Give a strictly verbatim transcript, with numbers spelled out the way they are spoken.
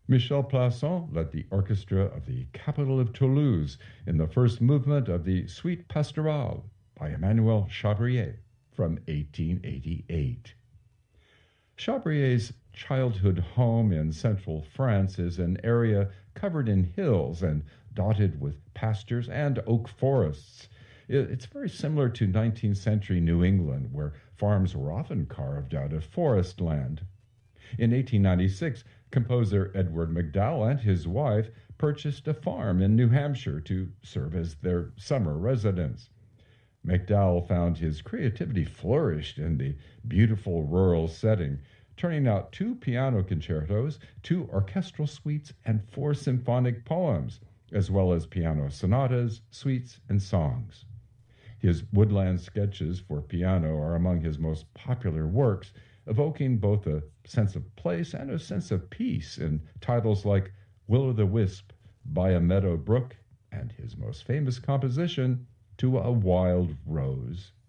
Michel Plasson led the orchestra of the capital of Toulouse in the first movement of the Suite Pastorale by Emmanuel Chabrier from eighteen eighty-eight. Chabrier's childhood home in central France is an area covered in hills and dotted with pastures and oak forests. It's very similar to nineteenth century New England, where farms were often carved out of forest land. In eighteen ninety-six, composer Edward MacDowell and his wife purchased a farm in New Hampshire to serve as their summer residence. MacDowell found his creativity flourished in the beautiful rural setting, turning out two piano concertos, two orchestral suites, and four symphonic poems, as well as piano sonatas, suites, and songs. His woodland sketches for piano are among his most popular works, evoking both a sense of place and a sense of peace in titles like Will-o'-the-Wisp, By a Meadow Brook, and his most famous composition, To a Wild Rose.